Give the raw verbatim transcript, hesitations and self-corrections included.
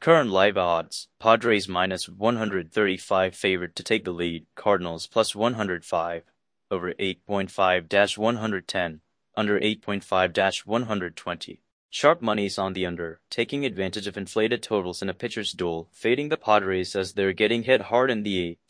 Current live odds: Padres minus one hundred thirty-five favored to take the lead, Cardinals plus one hundred five, over eight point five to one hundred ten, under eight point five to one hundred twenty. Sharp money's on the under, taking advantage of inflated totals in a pitcher's duel, fading the Padres as they're getting hit hard in the eighth.